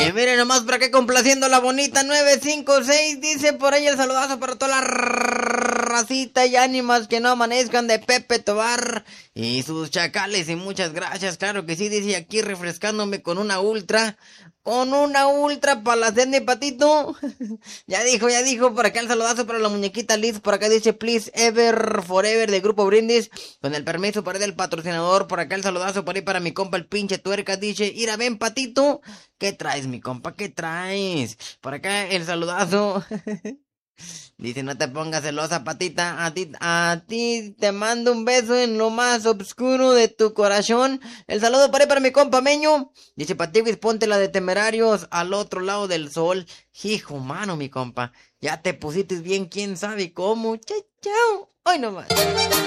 Y miren nomás por acá complaciendo la bonita 956. Dice por ahí el saludazo para toda la racita y ánimas que no amanezcan de Pepe Tobar y sus chacales. Y muchas gracias, claro que sí. Dice aquí refrescándome con una ultra. Con una ultra para la cena de Patito. Ya dijo. Por acá el saludazo para la muñequita Liz. Por acá dice please ever forever de Grupo Brindis. Con el permiso por ahí del patrocinador. Por acá el saludazo por ahí para mi compa el pinche tuerca. Dice, ira ven Patito. ¿Qué traes mi compa? ¿Qué traes? Por acá el saludazo. Dice, no te pongas celosa, Patita. A ti te mando un beso en lo más oscuro de tu corazón. El saludo para mi compa Meño. Dice, Patiwis, ponte la de Temerarios al otro lado del sol. Hijo, mano, mi compa. Ya te pusiste bien, quién sabe cómo. Chao, chao. Hoy nomás.